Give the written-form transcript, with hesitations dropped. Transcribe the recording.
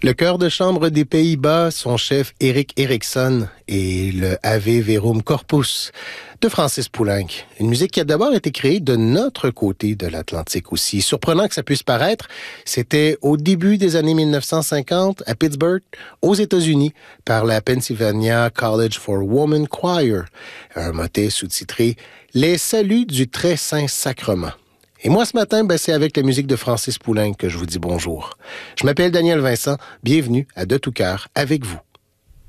Le chœur de chambre des Pays-Bas, son chef Erik Erikson et le Ave Verum Corpus de Francis Poulenc. Une musique qui a d'abord été créée de notre côté de l'Atlantique aussi. Surprenant que ça puisse paraître, c'était au début des années 1950 à Pittsburgh, aux États-Unis, par la Pennsylvania College for Women Choir, un motet sous-titré « Les saluts du très saint sacrement ». Et moi, ce matin, c'est avec la musique de Francis Poulenc que je vous dis bonjour. Je m'appelle Daniel Vincent. Bienvenue à De tout cœur avec vous.